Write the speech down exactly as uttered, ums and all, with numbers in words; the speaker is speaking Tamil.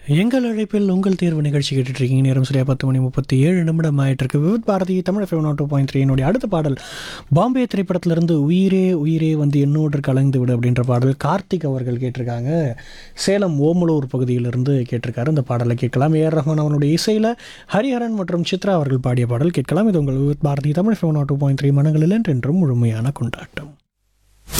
எங்கள் அழைப்பில் உங்கள் தேர்வு நிகழ்ச்சி கேட்டுட்டு இருக்கீங்க. நேரம் சரியா பத்து மணி முப்பத்தி ஏழு நிமிடம் ஆயிட்டு இருக்கு. Vividh Bharathi Tamil FM two point three. என்னுடைய அடுத்த பாடல் பாம்பே திரைப்படத்திலிருந்து உயிரே உயிரே வந்து என்னோடு கலந்து விடு அப்படின்ற பாடல் கார்த்திக் அவர்கள் கேட்டிருக்காங்க. சேலம் ஓமலூர் பகுதியிலிருந்து கேட்டிருக்காரு. இந்த பாடலை கேட்கலாம். ஏ ஆர் ரஹ்மான் அவனுடைய இசையில் ஹரிஹரன் மற்றும் சித்ரா அவர்கள் பாடிய பாடல் கேட்கலாம். இது உங்கள் Vividh Bharathi Tamil FM two point three மனங்களில் என்றென்றும் முழுமையான கொண்டாட்டம்.